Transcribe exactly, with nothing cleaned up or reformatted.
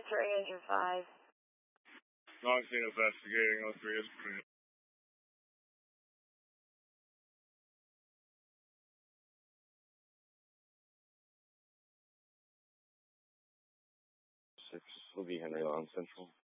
three, Agent five. Non-scene investigating, oh three is pretty. Six will be Henry Long Central.